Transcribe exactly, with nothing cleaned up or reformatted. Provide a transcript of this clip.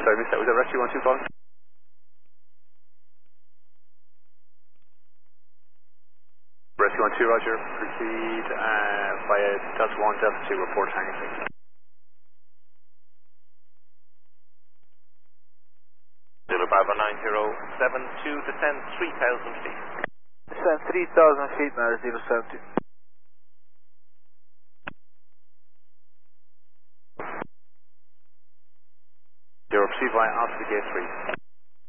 sorry, missed that. Was that rescue one two calling? Rescue one two, roger. Proceed uh, via Delta one, Delta two, report hangar six. Zulu Bravo nine zero seven two, descend three thousand feet. Descend three thousand feet now, zero seven two. Zero, proceed via Alpha Gate three.